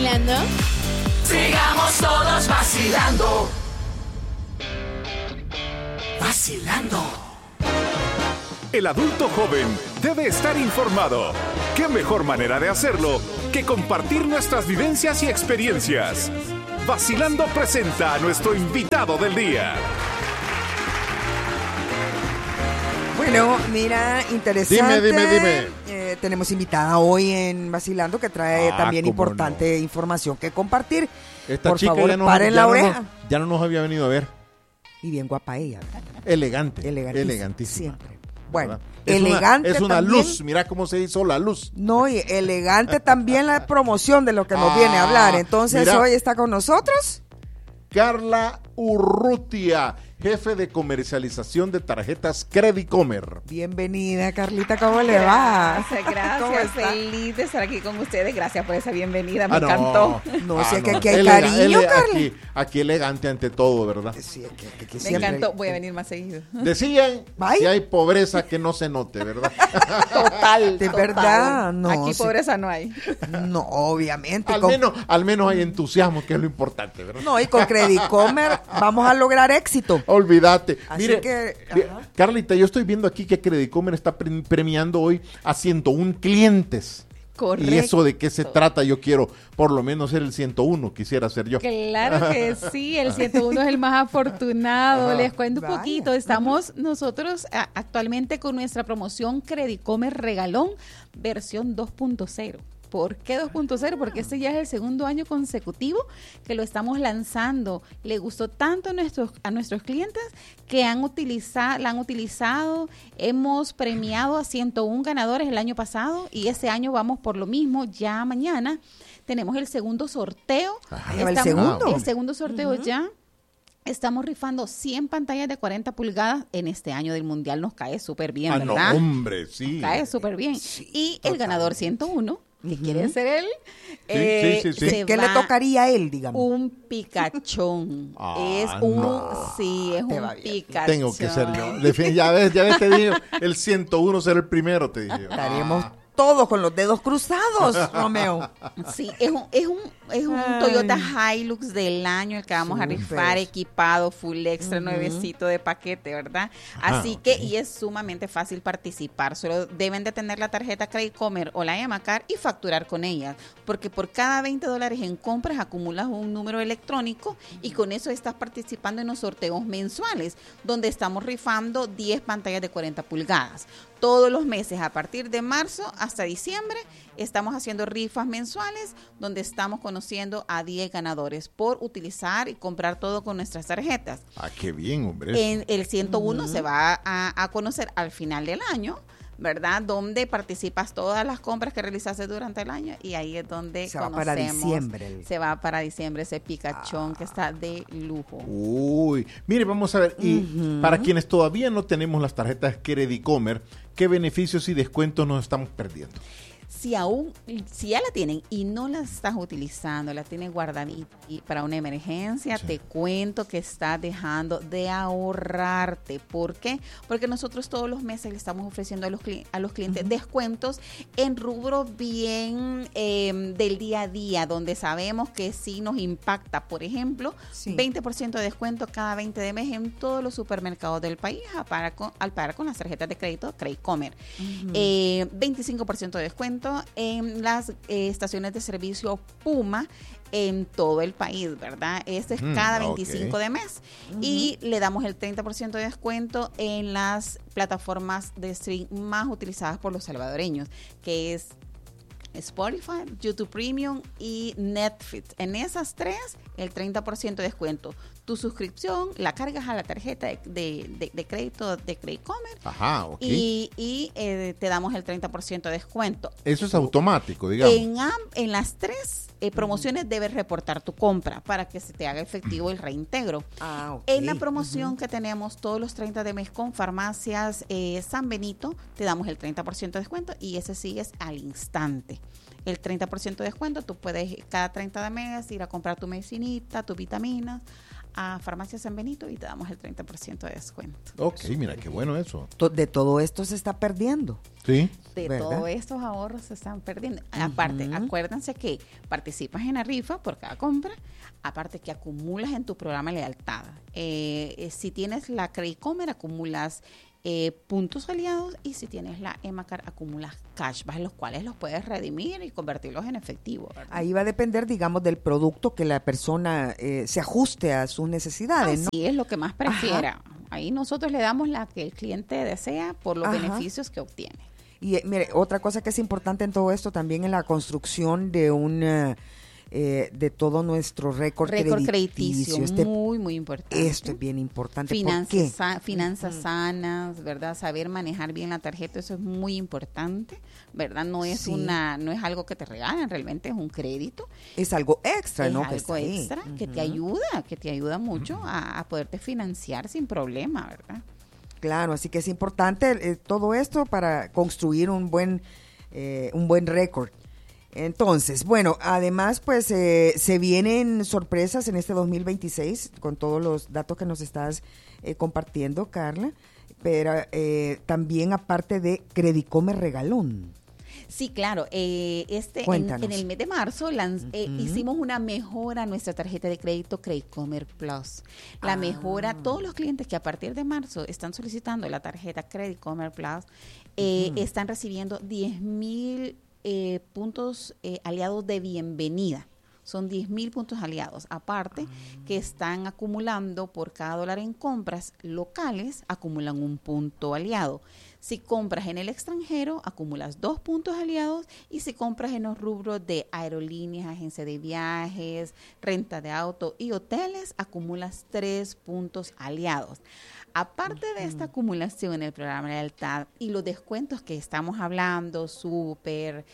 vacilando? Sigamos todos vacilando. Vacilando. El adulto joven debe estar informado. ¿Qué mejor manera de hacerlo que compartir nuestras vivencias y experiencias? Vacilando presenta a nuestro invitado del día. Bueno, mira, interesante. Dime. Tenemos invitada hoy en Vacilando que trae también importante información que compartir. Esta Por chica favor, paren la oreja. ya no nos había venido a ver. Y bien guapa ella. Elegantísima. Siempre. Bueno, Es elegante es una también. luz, mira cómo se hizo la luz. No, y elegante también la promoción de lo que nos viene a hablar. Entonces, mira. hoy está con nosotros Carla Urrutia, jefe de comercialización de tarjetas Credicomer. Bienvenida, Carlita, ¿cómo le va? Gracias, ¿Cómo está? feliz de estar aquí con ustedes. Gracias por esa bienvenida, me No. encantó. No, sé que no. aquí hay cariño, Carla. Aquí elegante ante todo, ¿verdad? Sí, que Me siempre- encantó, voy a venir más seguido. Decían, Vaya. si hay pobreza que no se note, ¿verdad? Total, De total. verdad, no, Aquí sí. pobreza no hay. No, obviamente. al menos hay entusiasmo, que es lo importante, ¿verdad? No, y con Credicomer vamos a lograr éxito. Olvídate. Así Mire, que, ajá. Carlita, yo estoy viendo aquí que Credicomer está premiando hoy a 101 clientes. Correcto. ¿Y eso de qué se trata? Yo quiero por lo menos ser el 101, quisiera ser yo. Claro que sí, el 101 es el más afortunado. Les cuento un Vaya. poquito. Estamos nosotros actualmente con nuestra promoción Credicomer Regalón versión 2.0. ¿Por qué 2.0? Porque este ya es el segundo año consecutivo que lo estamos lanzando. Le gustó tanto a nuestros clientes que la han utilizado. Hemos premiado a 101 ganadores el año pasado y este año vamos por lo mismo. Ya mañana tenemos el segundo sorteo. ya va el segundo. El segundo sorteo ya. Estamos rifando 100 pantallas de 40 pulgadas en este año del Mundial. Nos cae súper bien, ¿verdad? No, hombre, sí. Cae súper bien. Y el ganador 101, que quiere ser él, Sí. se ¿Qué le va tocaría a él, digamos? un picachón. Es Ah, un, no. sí, es Te un va bien. picachón. Tengo que ser yo. Ya ves, te dije, el 101 será el primero, te dije. Estaremos todos con los dedos cruzados, Romeo. Sí, es un Toyota Hilux del año el que vamos a Súper. rifar, equipado, full extra, nuevecito de paquete, ¿verdad? Así que, y es sumamente fácil participar. Solo deben de tener la tarjeta Credicomer o la Emacar y facturar con ella. Porque por cada $20 en compras acumulas un número electrónico y con eso estás participando en los sorteos mensuales, donde estamos rifando 10 pantallas de 40 pulgadas. Todos los meses, a partir de marzo hasta diciembre, estamos haciendo rifas mensuales donde estamos conociendo a 10 ganadores por utilizar y comprar todo con nuestras tarjetas. Ah, qué bien, hombre. En el 101 se va a conocer al final del año, ¿verdad? Donde participas todas las compras que realizaste durante el año y ahí es donde Se va conocemos. para diciembre. Se va para diciembre ese picachón que está de lujo. Uy, mire, vamos a ver, y para quienes todavía no tenemos las tarjetas Credicomer, ¿qué beneficios y descuentos nos estamos perdiendo? Si ya la tienen y no la estás utilizando, la tienes guardadita y para una emergencia, te cuento que estás dejando de ahorrarte. ¿Por qué? Porque nosotros todos los meses le estamos ofreciendo a los clientes descuentos en rubros bien del día a día, donde sabemos que sí nos impacta. Por ejemplo, 20% de descuento cada 20 de mes en todos los supermercados del país al pagar con las tarjetas de crédito Credicomer. 25% de descuento en las estaciones de servicio Puma en todo el país, ¿verdad? Este es cada 25 de mes. Y le damos el 30% de descuento en las plataformas de stream más utilizadas por los salvadoreños, que es Spotify, YouTube Premium y Netflix. En esas tres, el 30% de descuento. Tu suscripción la cargas a la tarjeta de crédito de Credicomer. Ajá, ok. Y te damos el 30% de descuento. Eso es automático, digamos. En las tres promociones debes reportar tu compra para que se te haga efectivo el reintegro. Ok. En la promoción que tenemos todos los 30 de mes con farmacias San Benito, te damos el 30% de descuento y ese sí es al instante. El 30% de descuento, tú puedes cada 30 de mes ir a comprar tu medicinita, tus vitaminas a Farmacia San Benito y te damos el 30% de descuento. Ok, mira, qué bueno eso. De todo esto se está perdiendo. Sí. De ¿verdad? todos estos ahorros se están perdiendo. Aparte, acuérdense que participas en la rifa por cada compra, aparte que acumulas en tu programa de lealtad. Si tienes la Credicomer, acumulas puntos aliados, y si tienes la Emacar, acumulas cashback, los cuales los puedes redimir y convertirlos en efectivo, ¿verdad? Ahí va a depender, digamos, del producto que la persona se ajuste a sus necesidades, ¿no? Así es, lo que más prefiera. Ahí nosotros le damos la que el cliente desea por los beneficios que obtiene. Y mire, otra cosa que es importante en todo esto también es la construcción de de todo nuestro récord crediticio. Muy importante. Esto es bien importante. Finanzas sanas, ¿verdad? Saber manejar bien la tarjeta, eso es muy importante, ¿verdad? No es no es algo que te regalan, realmente es un crédito. Es algo extra, ¿no? Es algo extra que te ayuda mucho a poderte financiar sin problema, ¿verdad? Claro, así que es importante todo esto para construir un buen récord. Entonces, bueno, además pues se vienen sorpresas en este 2026 con todos los datos que nos estás compartiendo, Carla, pero también aparte de Credicomer Regalón. Sí, claro. En el mes de marzo hicimos una mejora a nuestra tarjeta de crédito Credicomer Plus. La mejora, todos los clientes que a partir de marzo están solicitando la tarjeta Credicomer Plus están recibiendo 10,000 puntos aliados de bienvenida. Son 10,000 puntos aliados. Aparte que están acumulando por cada dólar en compras locales, acumulan un punto aliado. Si compras en el extranjero, acumulas 2 puntos aliados, y si compras en los rubros de aerolíneas, agencia de viajes, renta de auto y hoteles, acumulas 3 puntos aliados. Aparte de esta acumulación en el programa de lealtad y los descuentos que estamos hablando, súper,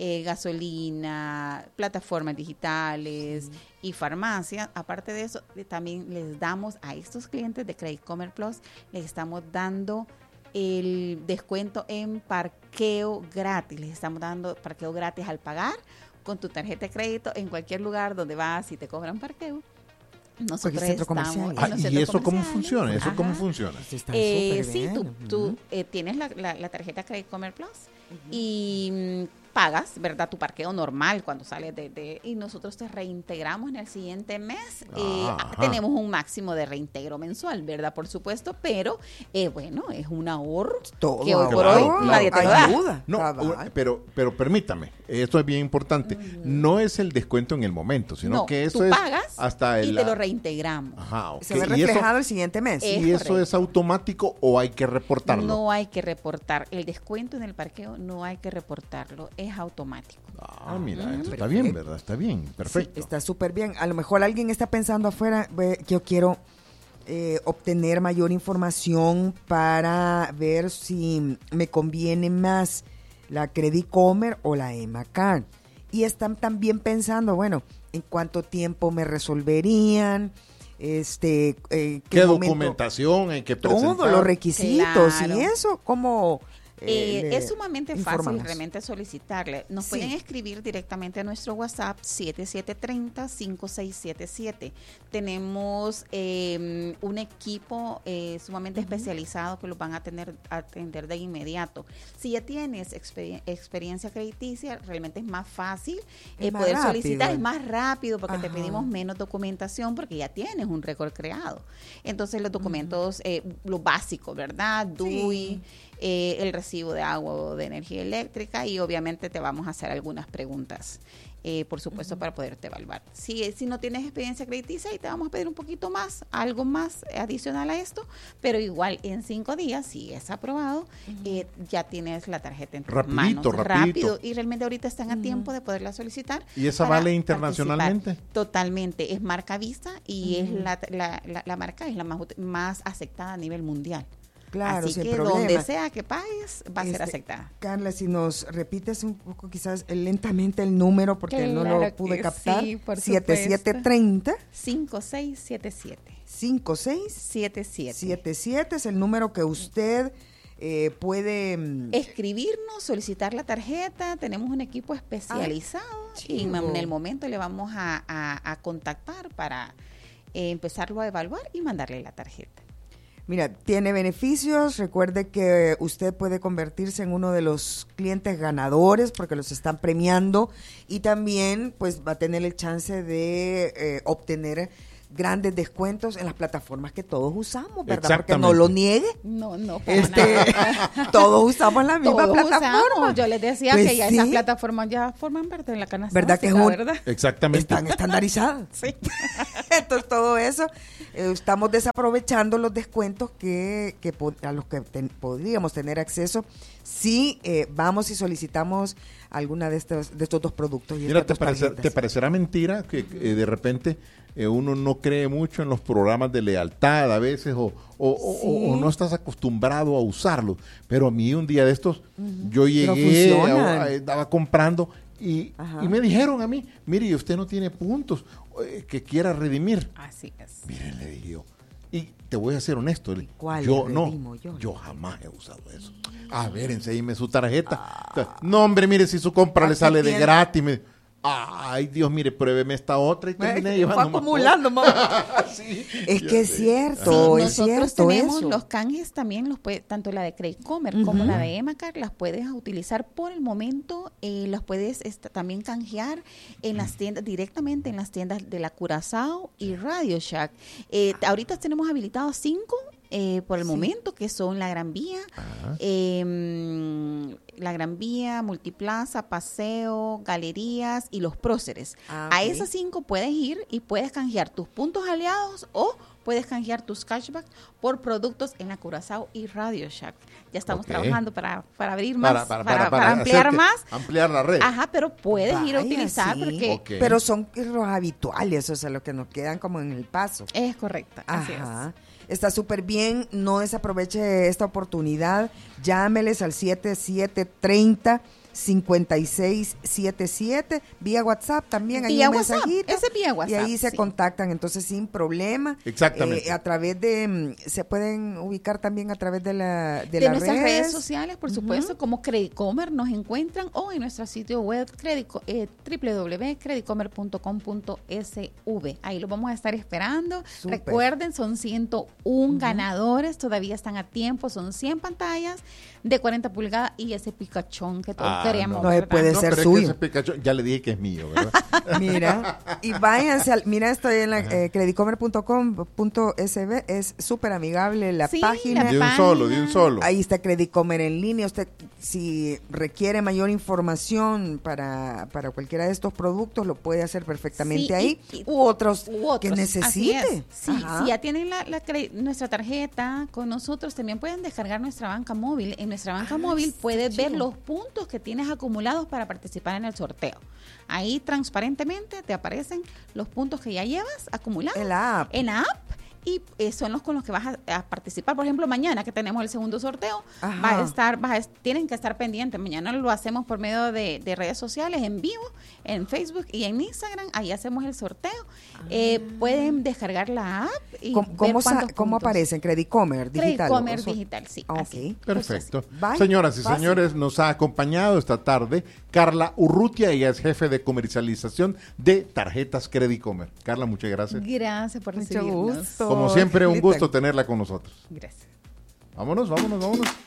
gasolina, plataformas digitales y farmacia, aparte de eso, también les damos a estos clientes de Credicomer Plus, les estamos dando el descuento en parqueo gratis. Les estamos dando parqueo gratis al pagar con tu tarjeta de crédito en cualquier lugar donde vas y te cobran parqueo. Nosotros estamos ¿y eso cómo funciona? ¿Eso cómo funciona? Sí, tú tienes la tarjeta Credicomer Plus y pagas, ¿verdad? Tu parqueo normal cuando sales y nosotros te reintegramos en el siguiente mes. Tenemos un máximo de reintegro mensual, ¿verdad? Por supuesto, pero bueno, es un ahorro que hoy por hoy nadie te lo da. No, pero permítame, esto es bien importante. No es el descuento en el momento, sino que eso tú pagas es hasta y te lo reintegramos. Se ve reflejado el siguiente mes. ¿Y eso es automático o hay que reportarlo? No hay que reportar. El descuento en el parqueo no hay que reportarlo, es automático. Mira, esto está bien, ¿verdad? Está bien, perfecto. Sí, está súper bien. A lo mejor alguien está pensando afuera, yo quiero obtener mayor información para ver si me conviene más la Credicomer o la Emacar. Y están también pensando, bueno, ¿en cuánto tiempo me resolverían? ¿Qué documentación hay que presentar? Todos los requisitos, claro. Y eso, ¿cómo? Es sumamente fácil realmente solicitarle. Nos pueden escribir directamente a nuestro WhatsApp 7730-5677. Tenemos un equipo sumamente especializado que los van a atender de inmediato. Si ya tienes experiencia crediticia, realmente es más fácil poder solicitar, es más rápido porque te pedimos menos documentación porque ya tienes un récord creado. Entonces los documentos, lo básico, ¿verdad? DUI, el recibo de agua o de energía eléctrica, y obviamente te vamos a hacer algunas preguntas, por supuesto, para poderte evaluar. Si no tienes experiencia crediticia, y te vamos a pedir un poquito más, algo más adicional a esto, pero igual en 5 días, si es aprobado, ya tienes la tarjeta en tus manos. Rápido. Y realmente ahorita están a tiempo de poderla solicitar. ¿Y esa vale internacionalmente? Totalmente. Es marca Visa y es la marca es la más aceptada a nivel mundial. Claro, así sin que problema. Donde sea que pagues va a ser aceptada. Carla, si nos repites un poco quizás lentamente el número, porque no lo pude captar. Sí, por 7730 5677 5677 es el número que usted puede escribirnos, solicitar la tarjeta. Tenemos un equipo especializado y en el momento le vamos a contactar para empezarlo a evaluar y mandarle la tarjeta. Mira, tiene beneficios. Recuerde que usted puede convertirse en uno de los clientes ganadores porque los están premiando y también pues va a tener el chance de obtener grandes descuentos en las plataformas que todos usamos, ¿verdad? Porque no lo niegue. No, para nada. Todos usamos la misma Todos plataforma. usamos. Yo les decía Pues que ya sí. esas plataformas ya forman parte de la canasta ¿Verdad que básica, es ¿verdad? Exactamente. Están estandarizadas. Sí. Entonces, todo eso, estamos desaprovechando los descuentos a los que podríamos tener acceso si vamos y solicitamos alguna de estos dos productos. Y Mira, estas te dos tarjetas. parecerá mentira que de repente uno no cree mucho en los programas de lealtad a veces o no estás acostumbrado a usarlos. Pero a mí un día de estos, yo llegué, estaba comprando y me dijeron a mí, mire, y usted no tiene puntos que quiera redimir. Así es. Miren, le dije yo. Y te voy a ser honesto, ¿Cuál yo jamás he usado eso. A ver, enséñeme su tarjeta. No, hombre, mire, si su compra le sale de gratis. Ay, Dios, mire, pruébeme esta otra y terminé llevando Fue acumulando, mamá. Sí, Es que es cierto, es Nosotros cierto tenemos eso. los canjes también, tanto la de Credicomer como la de Emacar, las puedes utilizar por el momento, los puedes también canjear en las tiendas, directamente en las tiendas de la Curazao y Radio Shack. Ahorita tenemos habilitados 5 por el momento, que son la Gran Vía, Multiplaza, Paseo, Galerías y los Próceres. A esas 5 puedes ir y puedes canjear tus puntos aliados o puedes canjear tus cashback por productos en la Curazao y Radio Shack. Ya estamos trabajando para abrir más, para ampliar más. Ampliar la red. Ajá, pero puedes ir a utilizar sí. porque... Pero son los habituales, o sea, los que nos quedan como en el paso. Es correcto, así es. Está súper bien, no desaproveche esta oportunidad, llámeles al 7730-5677, vía WhatsApp también, hay un mensajito. Ese vía WhatsApp, y ahí se contactan, entonces sin problema. Exactamente. A través de, se pueden ubicar también a través de las nuestras redes sociales, por supuesto, como Credicomer nos encuentran o en nuestro sitio web www.credicomer.com.sv. Ahí lo vamos a estar esperando. Súper. Recuerden, son 101 ganadores, todavía están a tiempo, son 100 pantallas de 40 pulgadas y ese picachón que todos queríamos. no ¿verdad? puede ser pero suyo. Es que ese Pikachu, ya le dije que es mío, ¿verdad? Mira, y váyanse, mira, estoy en la credicomer.com.sv, es súper amigable la página. De un solo. Ahí está Credicomer en línea. Usted, si requiere mayor información para cualquiera de estos productos, lo puede hacer perfectamente ahí. U otros que necesite. Sí, si ya tienen nuestra tarjeta con nosotros, también pueden descargar nuestra banca móvil. En nuestra banca móvil puedes ver los puntos que tienes acumulados para participar en el sorteo. Ahí transparentemente te aparecen los puntos que ya llevas acumulados en la app. Y son los con los que vas a participar. Por ejemplo, mañana que tenemos el segundo sorteo, tienen que estar pendientes. Mañana lo hacemos por medio de redes sociales, en vivo, en Facebook y en Instagram. Ahí hacemos el sorteo. Pueden descargar la app y ¿Cómo aparece? ¿En Credicomer digital? Credicomer digital, sí. Ok. Perfecto. Bye. Señoras y señores, nos ha acompañado esta tarde Carla Urrutia, ella es jefe de comercialización de tarjetas Credicomer. Carla, muchas gracias. Gracias por Mucho recibirnos. gusto. Como siempre, un gusto tenerla con nosotros. Gracias. Vámonos.